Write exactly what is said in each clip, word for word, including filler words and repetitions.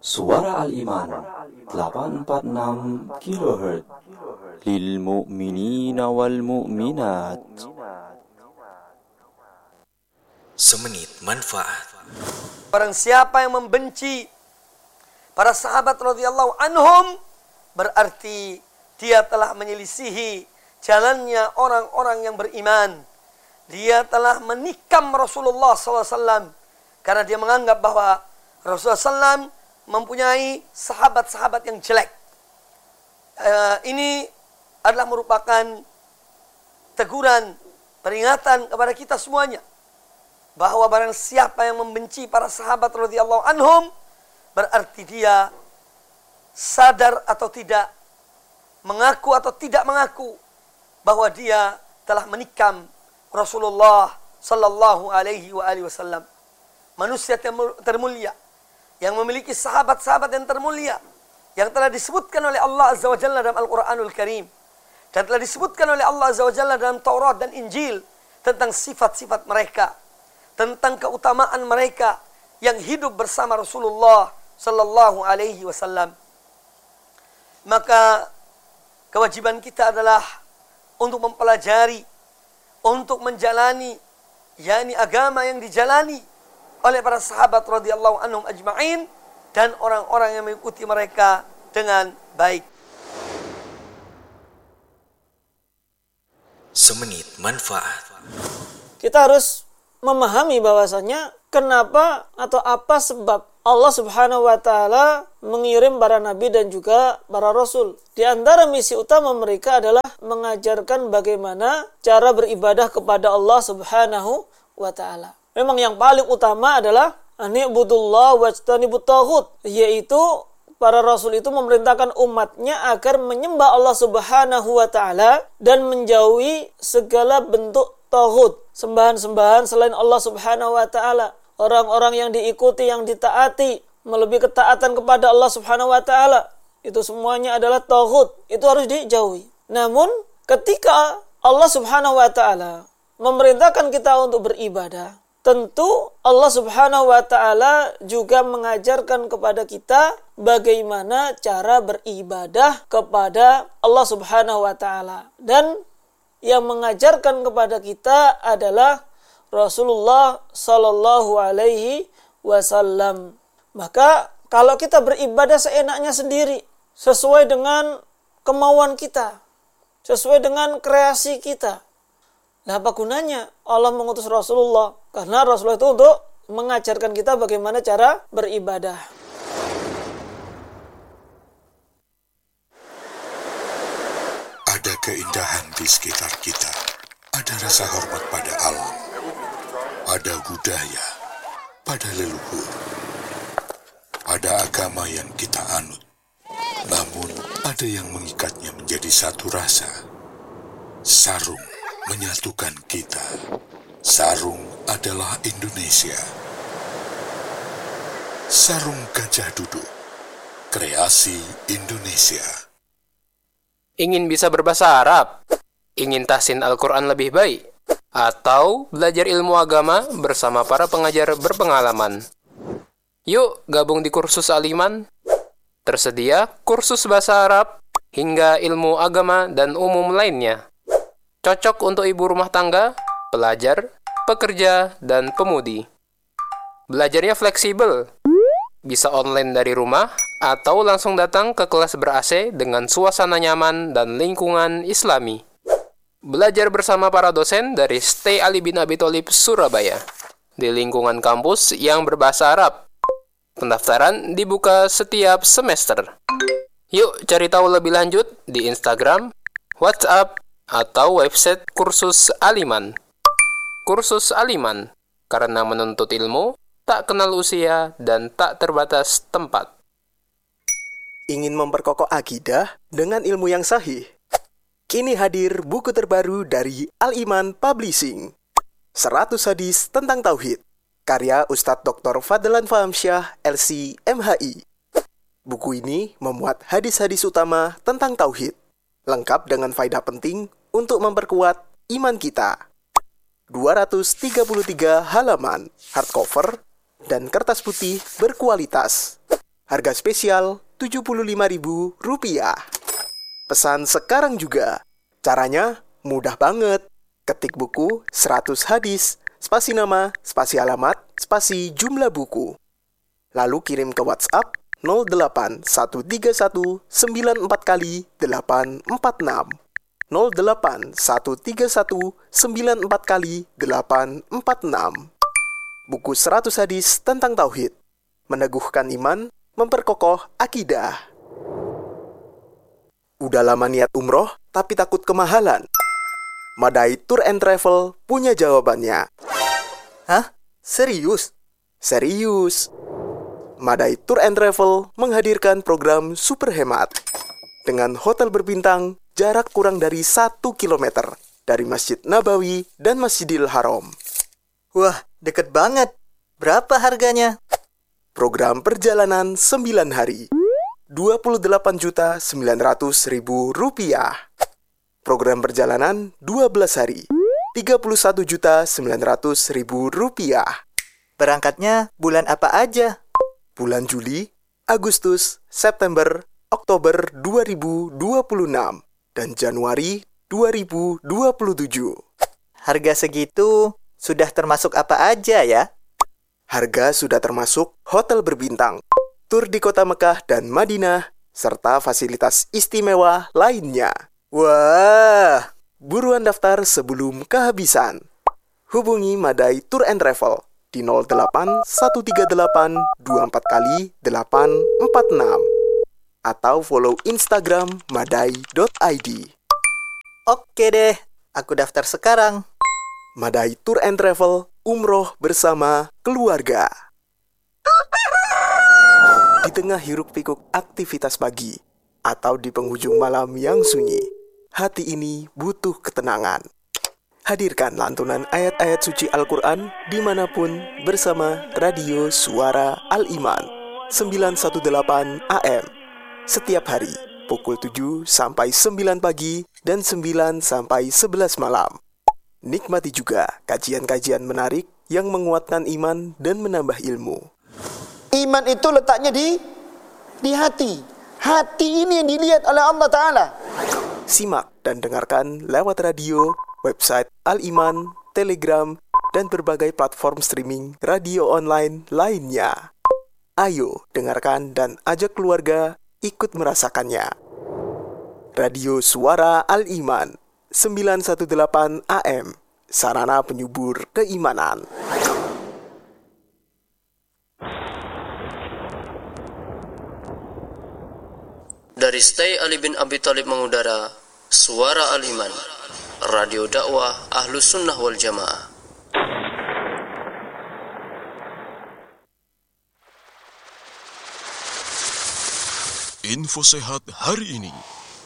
Suara Al-Iman delapan empat enam kilohertz lil mu'minina wal mu'minat. Semenit manfaat. Barang siapa yang membenci para sahabat radhiyallahu anhum, berarti dia telah menyelisihi jalannya orang-orang yang beriman. Dia telah menikam Rasulullah sallallahu alaihi wasallam karena dia menganggap bahwa Rasulullah sallallahu alaihi wasallam mempunyai sahabat-sahabat yang jelek. Uh, ini adalah merupakan teguran, peringatan kepada kita semuanya, bahwa barang siapa yang membenci para sahabat radhiyallahu anhum, berarti dia sadar atau tidak, mengaku atau tidak mengaku bahwa dia telah menikam Rasulullah sallallahu alaihi wa alihi wasallam. Manusia termulia yang memiliki sahabat-sahabat yang termulia, yang telah disebutkan oleh Allah Azza wa Jalla dalam Al-Quranul Karim, dan telah disebutkan oleh Allah Azza wa Jalla dalam Taurat dan Injil tentang sifat-sifat mereka, tentang keutamaan mereka yang hidup bersama Rasulullah sallallahu alaihi wasallam. Maka kewajiban kita adalah untuk mempelajari, untuk menjalani, yakni agama yang dijalani oleh para sahabat radhiyallahu anhum ajma'in dan orang-orang yang mengikuti mereka dengan baik. Semenit manfaat. Kita harus memahami bahwasanya kenapa atau apa sebab Allah Subhanahu wa taala mengirim para nabi dan juga para rasul. Di antara misi utama mereka adalah mengajarkan bagaimana cara beribadah kepada Allah Subhanahu wa taala. Memang yang paling utama adalah ani'budullah wajtanibut taghut, yaitu para rasul itu memerintahkan umatnya agar menyembah Allah Subhanahu wa taala dan menjauhi segala bentuk taghut, sembahan-sembahan selain Allah Subhanahu wa taala. Orang-orang yang diikuti, yang ditaati, melebihi ketaatan kepada Allah Subhanahu wa taala, itu semuanya adalah taghut, itu harus dijauhi. Namun ketika Allah Subhanahu wa taala memerintahkan kita untuk beribadah, tentu Allah Subhanahu wa taala juga mengajarkan kepada kita bagaimana cara beribadah kepada Allah Subhanahu wa taala. Dan yang mengajarkan kepada kita adalah Rasulullah sallallahu alaihi wasallam. Maka kalau kita beribadah seenaknya sendiri, sesuai dengan kemauan kita, sesuai dengan kreasi kita, nah apa gunanya Allah mengutus Rasulullah? Karena Rasulullah itu untuk mengajarkan kita bagaimana cara beribadah. Ada keindahan di sekitar kita. Ada rasa hormat pada alam. Ada budaya pada leluhur. Ada agama yang kita anut. Namun ada yang mengikatnya menjadi satu rasa. Sarung menyatukan kita. Sarung adalah Indonesia. Sarung Gajah Duduk, kreasi Indonesia. Ingin bisa berbahasa Arab? Ingin tahsin Al-Quran lebih baik? Atau belajar ilmu agama bersama para pengajar berpengalaman? Yuk gabung di kursus Al-Iman. Tersedia kursus bahasa Arab hingga ilmu agama dan umum lainnya. Cocok untuk ibu rumah tangga, pelajar, pekerja, dan pemudi. Belajarnya fleksibel. Bisa online dari rumah atau langsung datang ke kelas ber-A C dengan suasana nyaman dan lingkungan Islami. Belajar bersama para dosen dari Stay Ali bin Abi Thalib Surabaya di lingkungan kampus yang berbahasa Arab. Pendaftaran dibuka setiap semester. Yuk cari tahu lebih lanjut di Instagram, WhatsApp, atau website kursus Al-Iman. Kursus Al-Iman, karena menuntut ilmu tak kenal usia dan tak terbatas tempat. Ingin memperkokoh akidah dengan ilmu yang sahih? Kini hadir buku terbaru dari Al-Iman Publishing, seratus Hadis Tentang Tauhid, karya Ustadz Doktor Fadlan Fahamsyah, L C M H I. Buku ini memuat hadis-hadis utama tentang tauhid, lengkap dengan faedah penting untuk memperkuat iman kita. dua ratus tiga puluh tiga halaman, hardcover, dan kertas putih berkualitas. Harga spesial tujuh puluh lima ribu rupiah. Pesan sekarang juga. Caranya mudah banget. Ketik buku seratus hadis, spasi nama, spasi alamat, spasi jumlah buku. Lalu kirim ke WhatsApp nol delapan satu tiga satu sembilan empat kali delapan empat enam. nol delapan satu tiga satu sembilan empat kali delapan empat enam. Buku seratus hadis tentang tauhid. Meneguhkan iman, memperkokoh akidah. Udah lama niat umroh, tapi takut kemahalan? Madai Tour and Travel punya jawabannya. Hah? Serius? Serius. Madai Tour and Travel menghadirkan program super hemat. Dengan hotel berbintang, jarak kurang dari satu kilometer dari Masjid Nabawi dan Masjidil Haram. Wah, deket banget. Berapa harganya? Program perjalanan sembilan hari. dua puluh delapan juta sembilan ratus ribu rupiah. Program perjalanan dua belas hari. tiga puluh satu juta sembilan ratus ribu rupiah. Berangkatnya bulan apa aja? Bulan Juli, Agustus, September, Oktober dua ribu dua puluh enam dan Januari dua ribu dua puluh tujuh. Harga segitu sudah termasuk apa aja ya? Harga sudah termasuk hotel berbintang, tur di kota Mekah dan Madinah, serta fasilitas istimewa lainnya. Wah, buruan daftar sebelum kehabisan. Hubungi Madai Tour and Travel di nol delapan satu tiga delapan dua empat kali delapan empat enam atau follow Instagram madai dot i d. Oke deh, aku daftar sekarang. Madai Tour and Travel, umroh bersama keluarga. Di tengah hiruk-pikuk aktivitas pagi atau di penghujung malam yang sunyi, hati ini butuh ketenangan. Hadirkan lantunan ayat-ayat suci Al-Quran dimanapun bersama Radio Suara Al-Iman sembilan satu delapan A M setiap hari pukul tujuh sampai sembilan pagi dan sembilan sampai sebelas malam. Nikmati juga kajian-kajian menarik yang menguatkan iman dan menambah ilmu. Iman itu letaknya di di hati. Hati ini yang dilihat oleh Allah Ta'ala. Simak dan dengarkan lewat radio, website Al-Iman, Telegram, dan berbagai platform streaming radio online lainnya. Ayo dengarkan dan ajak keluarga ikut merasakannya. Radio Suara Al-Iman sembilan satu delapan A M, sarana penyubur keimanan. Dari Stay Ali bin Abi Thalib mengudara Suara Al-Iman, radio dakwah Ahlus Sunnah wal Jamaah. Info sehat hari ini.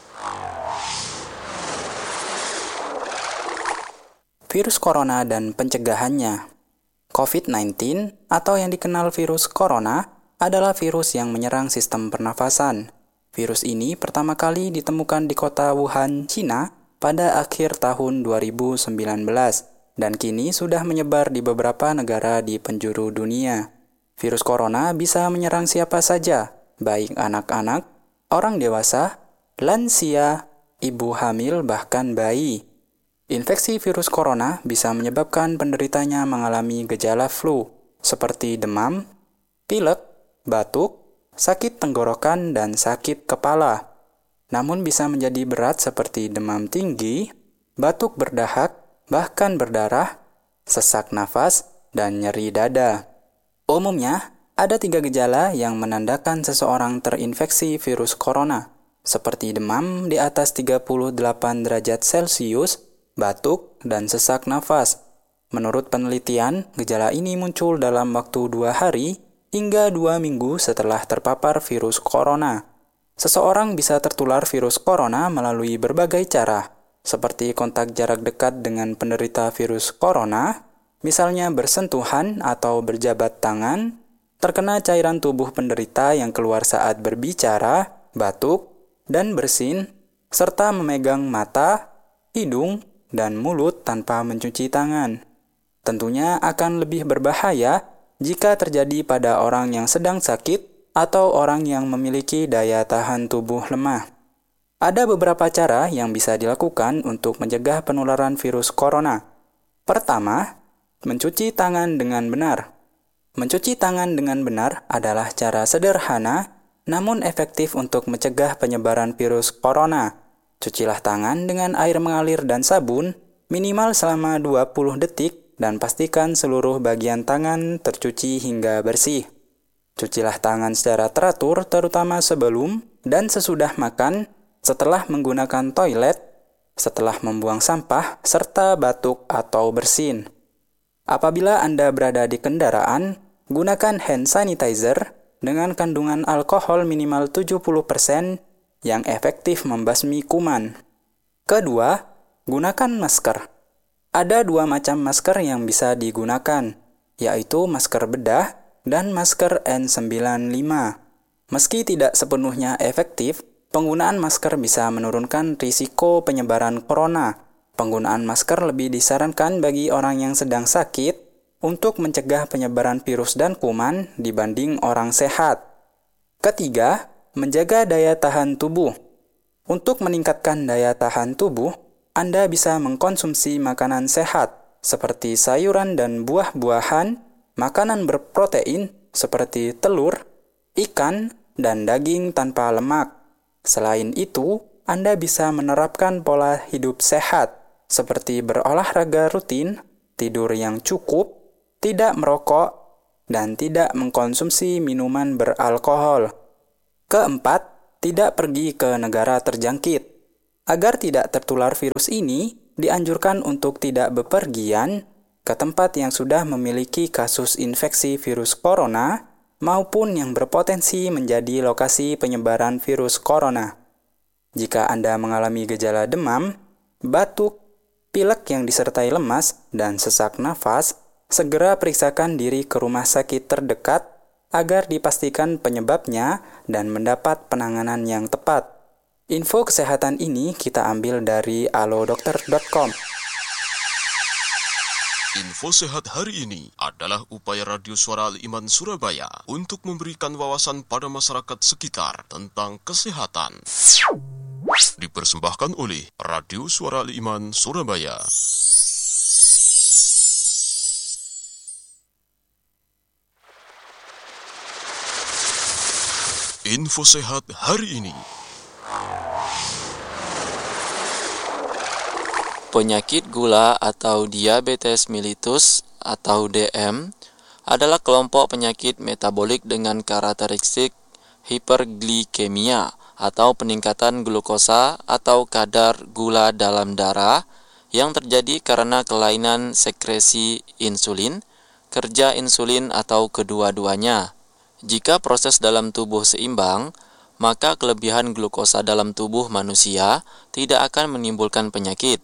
Virus corona dan pencegahannya. covid sembilan belas atau yang dikenal virus corona adalah virus yang menyerang sistem pernafasan. Virus ini pertama kali ditemukan di kota Wuhan, Cina pada akhir tahun dua ribu sembilan belas dan kini sudah menyebar di beberapa negara di penjuru dunia. Virus corona bisa menyerang siapa saja, baik anak-anak, orang dewasa, lansia, ibu hamil, bahkan bayi. Infeksi virus corona bisa menyebabkan penderitanya mengalami gejala flu seperti demam, pilek, batuk, sakit tenggorokan, dan sakit kepala. Namun bisa menjadi berat seperti demam tinggi, batuk berdahak, bahkan berdarah, sesak nafas, dan nyeri dada. Umumnya, ada tiga gejala yang menandakan seseorang terinfeksi virus corona, seperti demam di atas tiga puluh delapan derajat Celcius, batuk, dan sesak nafas. Menurut penelitian, gejala ini muncul dalam waktu dua hari hingga dua minggu setelah terpapar virus corona. Seseorang bisa tertular virus corona melalui berbagai cara, seperti kontak jarak dekat dengan penderita virus corona, misalnya bersentuhan atau berjabat tangan, terkena cairan tubuh penderita yang keluar saat berbicara, batuk, dan bersin, serta memegang mata, hidung, dan mulut tanpa mencuci tangan. Tentunya akan lebih berbahaya jika terjadi pada orang yang sedang sakit atau orang yang memiliki daya tahan tubuh lemah. Ada beberapa cara yang bisa dilakukan untuk mencegah penularan virus corona. Pertama, mencuci tangan dengan benar. Mencuci tangan dengan benar adalah cara sederhana namun efektif untuk mencegah penyebaran virus corona. Cucilah tangan dengan air mengalir dan sabun minimal selama dua puluh detik dan pastikan seluruh bagian tangan tercuci hingga bersih. Cucilah tangan secara teratur terutama sebelum dan sesudah makan, setelah menggunakan toilet, setelah membuang sampah, serta batuk atau bersin. Apabila Anda berada di kendaraan, gunakan hand sanitizer dengan kandungan alkohol minimal tujuh puluh persen yang efektif membasmi kuman. Kedua, gunakan masker. Ada dua macam masker yang bisa digunakan, yaitu masker bedah dan masker N sembilan puluh lima. Meski tidak sepenuhnya efektif, penggunaan masker bisa menurunkan risiko penyebaran corona. Penggunaan masker lebih disarankan bagi orang yang sedang sakit untuk mencegah penyebaran virus dan kuman dibanding orang sehat. Ketiga, menjaga daya tahan tubuh. Untuk meningkatkan daya tahan tubuh, Anda bisa mengkonsumsi makanan sehat seperti sayuran dan buah-buahan, makanan berprotein seperti telur, ikan, dan daging tanpa lemak. Selain itu, Anda bisa menerapkan pola hidup sehat, seperti berolahraga rutin, tidur yang cukup, tidak merokok, dan tidak mengkonsumsi minuman beralkohol. Keempat, tidak pergi ke negara terjangkit. Agar tidak tertular virus ini, dianjurkan untuk tidak bepergian ke tempat yang sudah memiliki kasus infeksi virus corona, maupun yang berpotensi menjadi lokasi penyebaran virus corona. Jika Anda mengalami gejala demam, batuk, pilek yang disertai lemas, dan sesak nafas, segera periksakan diri ke rumah sakit terdekat agar dipastikan penyebabnya dan mendapat penanganan yang tepat. Info kesehatan ini kita ambil dari alo dokter dot com. Info sehat hari ini adalah upaya Radio Suara Al-Iman Surabaya untuk memberikan wawasan pada masyarakat sekitar tentang kesehatan. Dipersembahkan oleh Radio Suara Al-Iman Surabaya. Info sehat hari ini. Penyakit gula atau diabetes mellitus atau D M adalah kelompok penyakit metabolik dengan karakteristik hiperglikemia atau peningkatan glukosa atau kadar gula dalam darah yang terjadi karena kelainan sekresi insulin, kerja insulin atau kedua-duanya. Jika proses dalam tubuh seimbang, maka kelebihan glukosa dalam tubuh manusia tidak akan menimbulkan penyakit.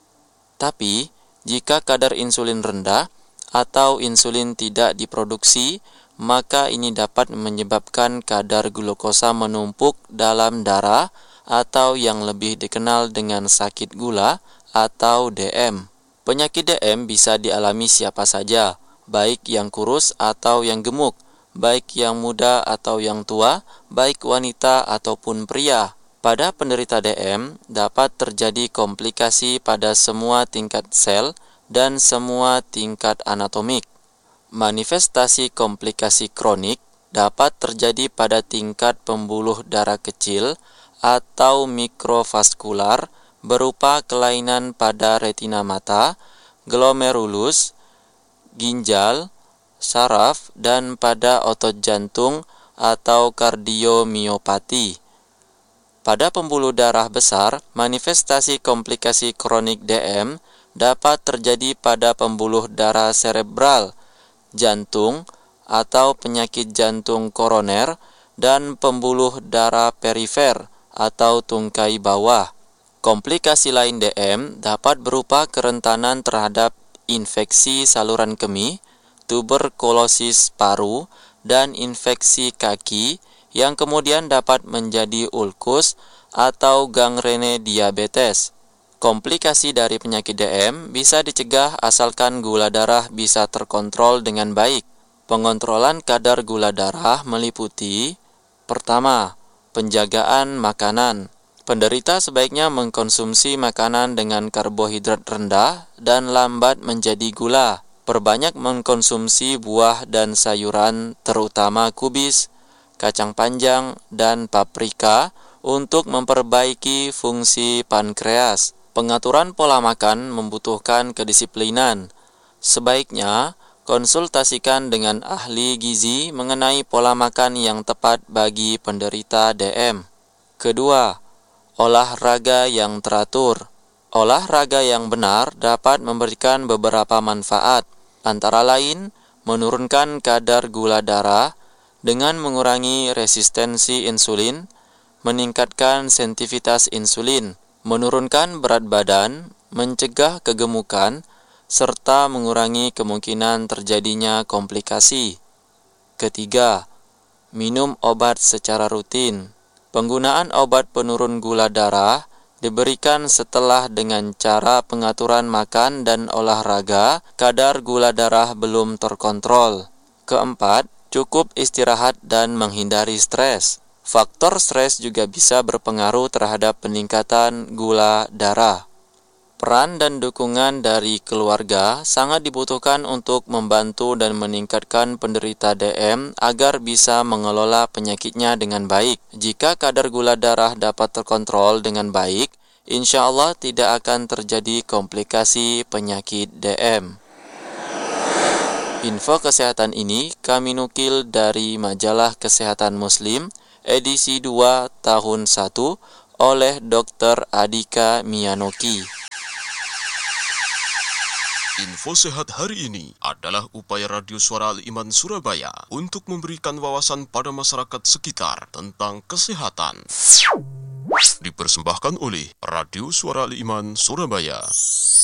Tapi, jika kadar insulin rendah atau insulin tidak diproduksi, maka ini dapat menyebabkan kadar glukosa menumpuk dalam darah atau yang lebih dikenal dengan sakit gula atau D M. Penyakit D M bisa dialami siapa saja, baik yang kurus atau yang gemuk, baik yang muda atau yang tua, baik wanita ataupun pria. Pada penderita D M, dapat terjadi komplikasi pada semua tingkat sel dan semua tingkat anatomik. Manifestasi komplikasi kronik dapat terjadi pada tingkat pembuluh darah kecil atau mikrovaskular berupa kelainan pada retina mata, glomerulus, ginjal, saraf, dan pada otot jantung atau kardiomiopati. Pada pembuluh darah besar, manifestasi komplikasi kronik D M dapat terjadi pada pembuluh darah serebral, jantung, atau penyakit jantung koroner, dan pembuluh darah perifer atau tungkai bawah. Komplikasi lain D M dapat berupa kerentanan terhadap infeksi saluran kemih, tuberkulosis paru, dan infeksi kaki, yang kemudian dapat menjadi ulkus atau gangrene diabetes. Komplikasi dari penyakit D M bisa dicegah asalkan gula darah bisa terkontrol dengan baik. Pengontrolan kadar gula darah meliputi Pertama, penjagaan makanan. Penderita sebaiknya mengkonsumsi makanan dengan karbohidrat rendah dan lambat menjadi gula. Perbanyak mengkonsumsi buah dan sayuran, terutama kubis, kacang panjang, dan paprika untuk memperbaiki fungsi pankreas. Pengaturan pola makan membutuhkan kedisiplinan. Sebaiknya konsultasikan dengan ahli gizi mengenai pola makan yang tepat bagi penderita D M. Kedua, olahraga yang teratur. Olahraga yang benar dapat memberikan beberapa manfaat, antara lain menurunkan kadar gula darah dengan mengurangi resistensi insulin, meningkatkan sensitivitas insulin, menurunkan berat badan, mencegah kegemukan, serta mengurangi kemungkinan terjadinya komplikasi. Ketiga, minum obat secara rutin. Penggunaan obat penurun gula darah diberikan setelah dengan cara pengaturan makan dan olahraga kadar gula darah belum terkontrol. Keempat, cukup istirahat dan menghindari stres. Faktor stres juga bisa berpengaruh terhadap peningkatan gula darah. Peran dan dukungan dari keluarga sangat dibutuhkan untuk membantu dan meningkatkan penderita D M agar bisa mengelola penyakitnya dengan baik. Jika kadar gula darah dapat terkontrol dengan baik, insya Allah tidak akan terjadi komplikasi penyakit D M. Info kesehatan ini kami nukil dari majalah Kesehatan Muslim edisi dua tahun satu oleh dokter Adika Miyanoki. Info sehat hari ini adalah upaya Radio Suara Al-Iman Surabaya untuk memberikan wawasan pada masyarakat sekitar tentang kesehatan. Dipersembahkan oleh Radio Suara Al-Iman Surabaya.